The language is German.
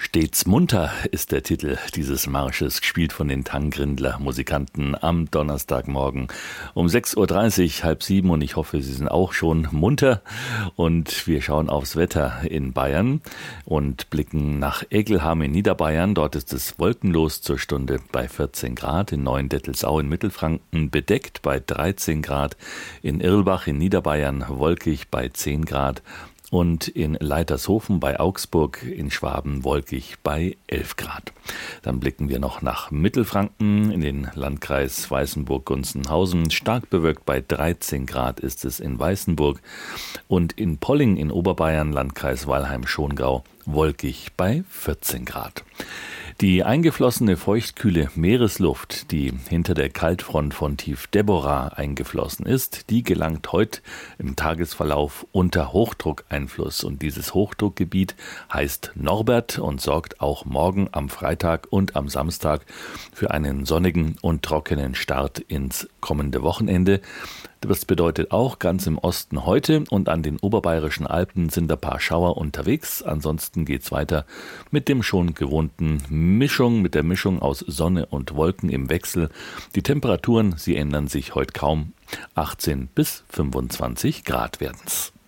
Stets munter ist der Titel dieses Marsches, gespielt von den Tangrindler Musikanten am Donnerstagmorgen um 6.30 Uhr, halb sieben, und ich hoffe, Sie sind auch schon munter. Und wir schauen aufs Wetter in Bayern und blicken nach Egelham in Niederbayern. Dort ist es wolkenlos zur Stunde bei 14 Grad, in Neuendettelsau in Mittelfranken bedeckt bei 13 Grad, in Irlbach in Niederbayern wolkig bei 10 Grad, und in Leitershofen bei Augsburg in Schwaben wolkig bei 11 Grad. Dann blicken wir noch nach Mittelfranken in den Landkreis Weißenburg-Gunzenhausen. Stark bewölkt bei 13 Grad ist es in Weißenburg, und in Polling in Oberbayern, Landkreis Weilheim-Schongau, wolkig bei 14 Grad. Die eingeflossene feuchtkühle Meeresluft, die hinter der Kaltfront von Tief Deborah eingeflossen ist, die gelangt heute im Tagesverlauf unter Hochdruckeinfluss. Und dieses Hochdruckgebiet heißt Norbert und sorgt auch morgen am Freitag und am Samstag für einen sonnigen und trockenen Start ins kommende Wochenende. Das bedeutet auch, ganz im Osten heute und an den oberbayerischen Alpen sind ein paar Schauer unterwegs. Ansonsten geht's weiter mit dem schon gewohnten mit der Mischung aus Sonne und Wolken im Wechsel. Die Temperaturen, sie ändern sich heute kaum. 18 bis 25 Grad werden's.